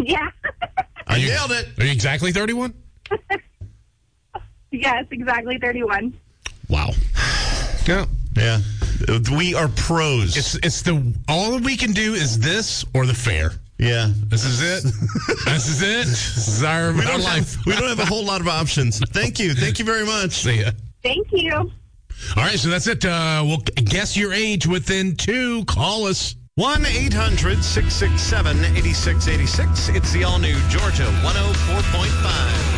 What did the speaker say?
Yeah. I nailed it. Are you exactly 31? Yes, exactly 31. Wow. Yeah. Yeah. We are pros. It's all we can do is this or the fair. Yeah. This is it. This is it. This is our life. We don't have a whole lot of options. Thank you. Thank you very much. See ya. Thank you. All right, so that's it. We'll guess your age within 2. Call us. 1-800-667-8686. It's the all-new Georgia 104.5.